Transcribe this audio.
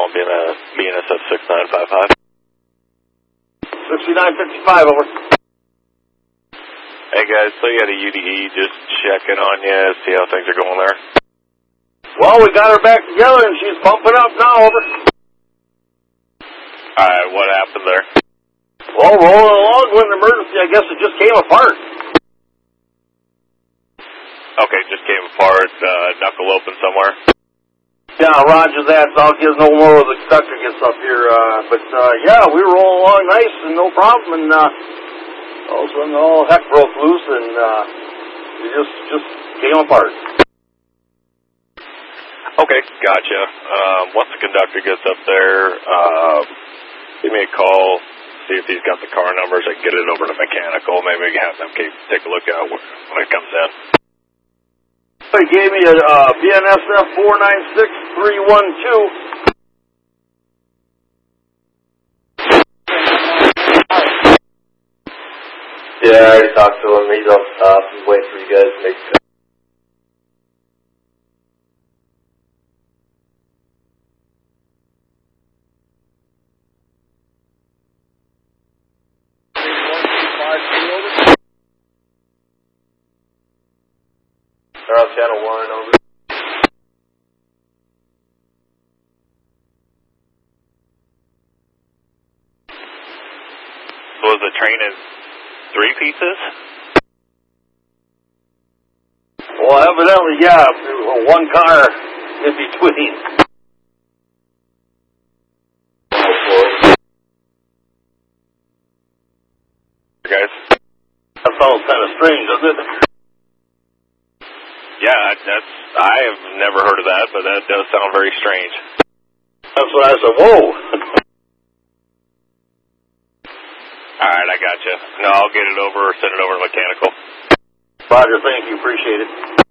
BNSF 6955. 6955, over. Hey guys, so you had a UDE just checking on you, see how things are going there? Well, we got her back together and she's pumping up now, over. Alright, what happened there? Well, rolling along with an emergency, I guess it just came apart. Okay, just came apart, knuckle open somewhere? Yeah, roger that, so I'll get no more when the conductor gets up here, but yeah, we were rolling along nice and no problem, and all of a sudden all heck broke loose and it just came apart. Okay, gotcha. Once the conductor gets up there, give me a call, see if he's got the car numbers, I can get it over to mechanical, maybe we can have them take a look at it when it comes in. He gave me a BNSF 496312. Yeah, I already talked to him. He's on top. He's waiting for you guys to make sure. They're on channel 1, over. So was the train in 3 pieces? Well, evidently, yeah, one car in between. Guys? That sounds kind of strange, doesn't it? Yeah, I have never heard of that, but that does sound very strange. That's what I said, whoa. Alright, I gotcha. No, I'll get it over, send it over to mechanical. Roger, thank you, appreciate it.